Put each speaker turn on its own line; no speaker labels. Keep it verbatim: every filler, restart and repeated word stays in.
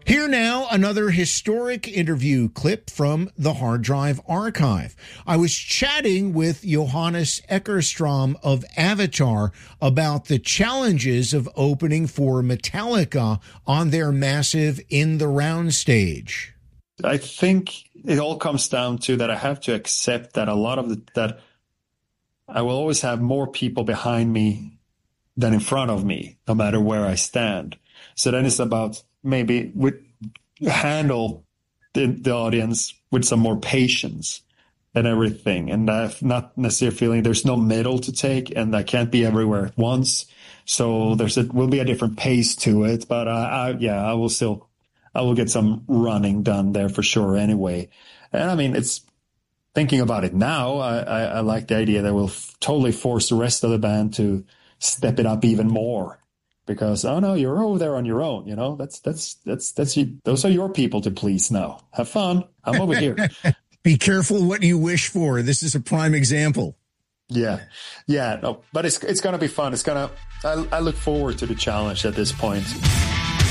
Here now, another historic interview clip from the Hard Drive Archive. I was chatting with Johannes Eckerstrom of Avatar about the challenges of opening for Metallica on their massive In the Round stage.
I think it all comes down to that I have to accept that a lot of the, that I will always have more people behind me than in front of me, no matter where I stand. So then it's about maybe with handle the, the audience with some more patience and everything. And I've not necessarily feeling there's no middle to take and I can't be everywhere at once. So there's a, will be a different pace to it, but I, I, yeah, I will still, I will get some running done there for sure anyway. And I mean, it's thinking about it now. I, I, I like the idea that we'll f- totally force the rest of the band to step it up even more. Because, oh no, you're over there on your own, you know, that's, that's, that's, that's, you, those are your people to please now. Have fun. I'm over here.
Be careful what you wish for. This is a prime example.
Yeah. Yeah. No, but it's, it's going to be fun. It's going to, I, I look forward to the challenge at this point.